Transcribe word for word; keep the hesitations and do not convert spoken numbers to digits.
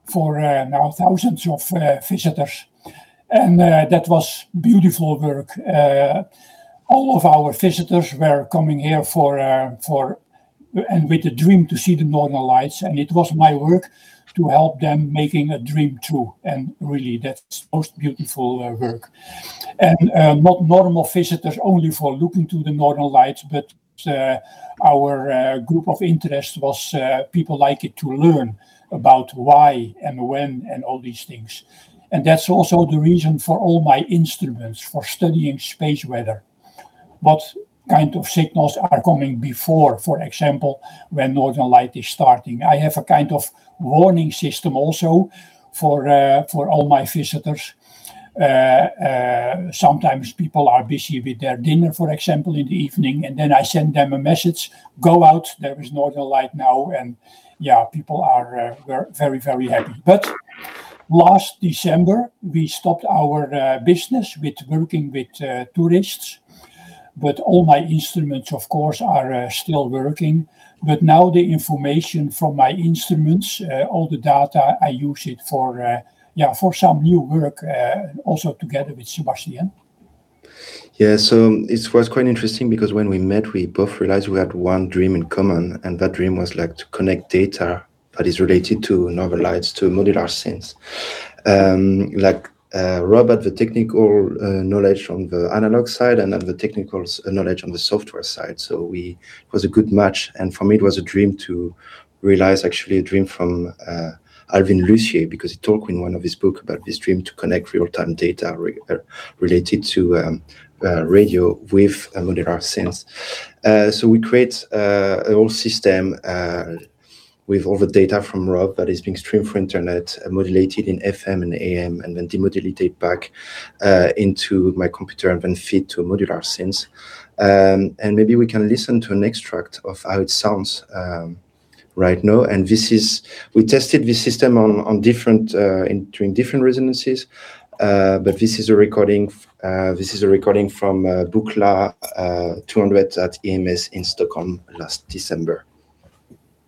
for uh, now thousands of uh, visitors. And uh, that was beautiful work. Uh, all of our visitors were coming here for, uh, for and with a dream to see the Northern Lights. And it was my work to help them making a dream true. And really, that's most beautiful uh, work. And uh, not normal visitors only for looking to the Northern Lights, but uh, our uh, group of interest was uh, people like it to learn about why and when and all these things. And that's also the reason for all my instruments for studying space weather. What kind of signals are coming before, for example, when Northern Light is starting. I have a kind of warning system also for uh, for all my visitors. Uh, uh, sometimes people are busy with their dinner, for example, in the evening, and then I send them a message, go out, there is Northern Light now, and yeah, people are uh, very, very happy. But last December, we stopped our uh, business with working with uh, tourists. But all my instruments, of course, are uh, still working. But now the information from my instruments, uh, all the data, I use it for, uh, yeah, for some new work, uh, also together with Sebastian. Yeah, so it was quite interesting because when we met, we both realized we had one dream in common, and that dream was like to connect data that is related to Northern Lights to modular scenes. Um, like uh, Rob had the technical uh, knowledge on the analog side and had the technical knowledge on the software side. So we it was a good match, and for me it was a dream to realize actually a dream from uh, Alvin Lucier, because he talked in one of his books about this dream to connect real-time data re uh, related to um, uh, radio with uh, modular scenes. Uh, so we create uh, a whole system uh, with all the data from Rob that is being streamed through internet, uh, modulated in F M and A M, and then demodulated back uh, into my computer and then feed to modular scenes. Um, and maybe we can listen to an extract of how it sounds um, right now. And this is, we tested this system on, on different, uh, in, during different resonances, uh, but this is a recording, uh, this is a recording from uh, Buchla uh, two hundred at E M S in Stockholm last December.